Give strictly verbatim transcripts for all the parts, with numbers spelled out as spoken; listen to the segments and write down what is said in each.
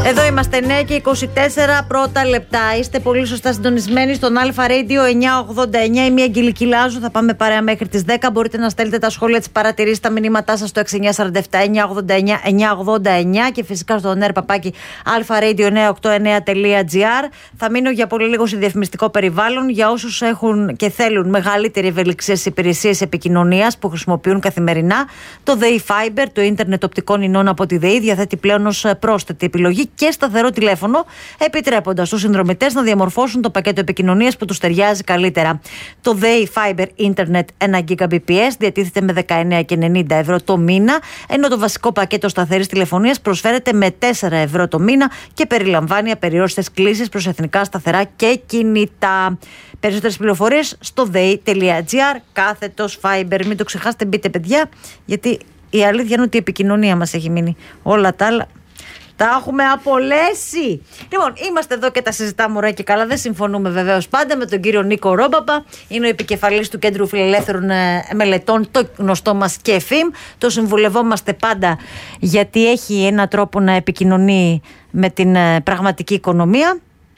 Εδώ είμαστε εννιά και είκοσι τέσσερα πρώτα λεπτά. Είστε πολύ σωστά συντονισμένοι στον Αλφα Radio εννιά ογδόντα εννιά. Είμαι η Αγγελική Λάζου. Θα πάμε παρέα μέχρι τις δέκα. Μπορείτε να στέλνετε τα σχόλια, τις παρατηρήσεις, τα μηνύματά σας στο έξι εννιά τέσσερα επτά εννιά ογδόντα εννιά εννιά ογδόντα εννιά και φυσικά στο νερ παπάκι αλφα radio εννιά οκτώ εννιά τελεία τζι άρ. Θα μείνω για πολύ λίγο σε διαφημιστικό περιβάλλον για όσους έχουν και θέλουν μεγαλύτερη ευελιξία στις υπηρεσίες επικοινωνίας που χρησιμοποιούν καθημερινά. Το ΔΕΗ Fiber, το ίντερνετ οπτικών ινών από τη ΔΕΗ, διαθέτει πλέον ως πρόσθετη επιλογή και σταθερό τηλέφωνο, επιτρέποντας στους συνδρομητές να διαμορφώσουν το πακέτο επικοινωνίας που τους ταιριάζει καλύτερα. Το ΔΕΗ Fiber Internet ένα Gbps διατίθεται με δεκαεννιά και ενενήντα ευρώ το μήνα, ενώ το βασικό πακέτο σταθερής τηλεφωνίας προσφέρεται με τέσσερα ευρώ το μήνα και περιλαμβάνει απεριόριστες κλήσεις προς εθνικά σταθερά και κινητά. Περισσότερες πληροφορίες στο δέη τελεία τζι άρ κάθετος Fiber. Μην το ξεχάσετε, μπείτε παιδιά, γιατί η αλήθεια είναι ότι η επικοινωνία μας έχει μείνει. Όλα τα άλλα τα έχουμε απολέσει. Λοιπόν, είμαστε εδώ και τα συζητάμε ωραία και καλά. Δεν συμφωνούμε βεβαίως πάντα με τον κύριο Νίκο Ρόμπαπα. Είναι ο επικεφαλής του Κέντρου Φιλελεύθερων Μελετών, το γνωστό μας ΚΕΦΙΜ. Το συμβουλευόμαστε πάντα γιατί έχει έναν τρόπο να επικοινωνεί με την πραγματική οικονομία.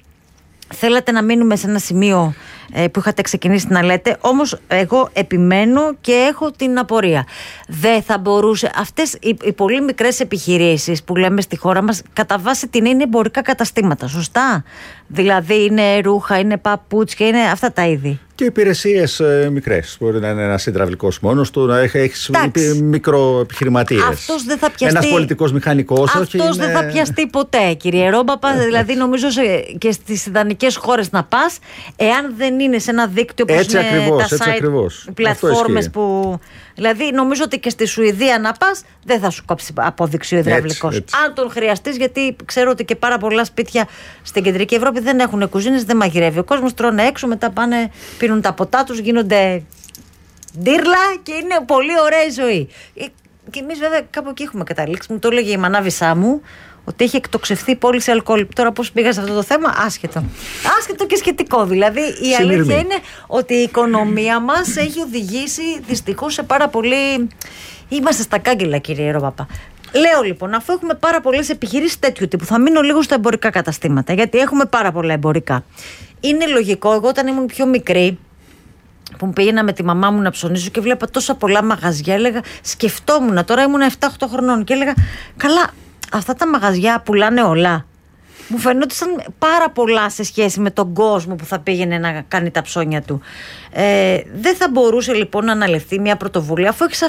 Θέλατε να μείνουμε σε ένα σημείο ε, που είχατε ξεκινήσει να λέτε, όμως εγώ επιμένω και έχω την απορία. Δεν θα μπορούσε αυτές οι, οι πολύ μικρές επιχειρήσεις που λέμε στη χώρα μας, κατά βάση την είναι εμπορικά καταστήματα, σωστά? Δηλαδή είναι ρούχα, είναι παπούτσια, είναι αυτά τα είδη. Και υπηρεσίες ε, μικρές. Μπορεί να είναι ένας υδραυλικός μόνος του, να έχει, έχει μικροεπιχειρηματίες. Αυτός δεν θα πιαστεί. Ένας πολιτικός μηχανικός. Αυτός είναι... δεν θα πιαστεί ποτέ, κύριε Ρόμπαπα. Δηλαδή, νομίζω σε, και στις ιδανικές χώρες να πας, εάν δεν είναι σε ένα δίκτυο που έτσι είναι ακριβώς, τα site, οι πλατφόρμες που. Δηλαδή, νομίζω ότι και στη Σουηδία να πας, δεν θα σου κόψει απόδειξη ο υδραυλικός. Αν τον χρειαστείς, γιατί ξέρω ότι και πάρα πολλά σπίτια στην κεντρική Ευρώπη δεν έχουν κουζίνες, δεν μαγειρεύει. Ο κόσμος τρώνε έξω, μετά πάνε, πίνουν τα ποτά τους, γίνονται ντύρλα και είναι πολύ ωραία η ζωή. Και εμείς βέβαια κάπου εκεί έχουμε καταλήξει. Μου το έλεγε η μανάβησά μου ότι έχει εκτοξευθεί η πόλη σε αλκοόλ. Τώρα πώς πήγα σε αυτό το θέμα, άσχετο. Άσχετο και σχετικό. Δηλαδή η Συνήρμη. Αλήθεια είναι ότι η οικονομία μας έχει οδηγήσει δυστυχώς σε πάρα πολύ. Είμαστε στα κάγκελα, κύριε Ρόμπαπα. Λέω λοιπόν, αφού έχουμε πάρα πολλές επιχειρήσεις τέτοιου τύπου, θα μείνω λίγο στα εμπορικά καταστήματα, γιατί έχουμε πάρα πολλά εμπορικά. Είναι λογικό, εγώ όταν ήμουν πιο μικρή, που μου πήγαινα με τη μαμά μου να ψωνίσω και βλέπα τόσα πολλά μαγαζιά, έλεγα, σκεφτόμουν, τώρα ήμουν επτά οκτώ χρονών και έλεγα, καλά, αυτά τα μαγαζιά πουλάνε όλα. Μου φαινόταν πάρα πολλά σε σχέση με τον κόσμο που θα πήγαινε να κάνει τα ψώνια του. Ε, δεν θα μπορούσε λοιπόν να αναλυφθεί μια πρωτοβουλία, αφού έχεις